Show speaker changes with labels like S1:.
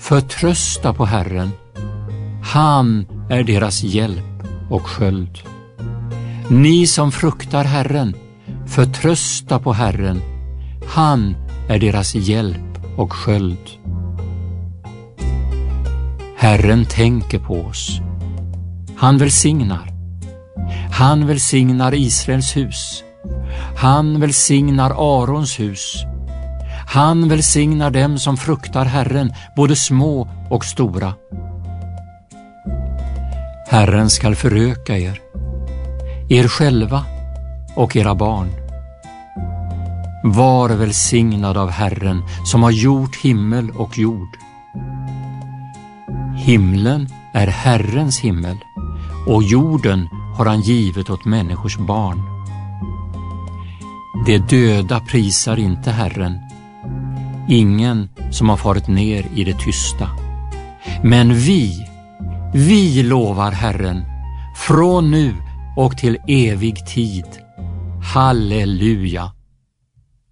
S1: förtrösta på Herren. Han är deras hjälp och sköld. Ni som fruktar Herren, förtrösta på Herren. Han är deras hjälp och sköld. Herren tänker på oss. Han välsignar. Han välsignar Israels hus. Han välsignar Arons hus. Han välsignar dem som fruktar Herren, både små och stora. Herren skall föröka er själva och era barn. Var välsignad av Herren som har gjort himmel och jord. Himlen är Herrens himmel, och jorden har han givit åt människors barn. De döda prisar inte Herren, ingen som har farit ner i det tysta. Men vi lovar Herren, från nu och till evig tid. Halleluja!